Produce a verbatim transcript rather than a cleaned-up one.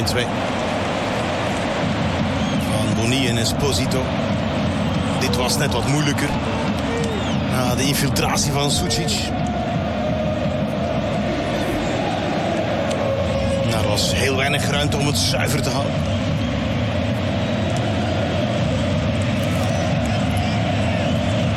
twee. Van Boni en Esposito. Dit was net wat moeilijker. Na de infiltratie van Sucic. Nou, er was heel weinig ruimte om het zuiver te houden.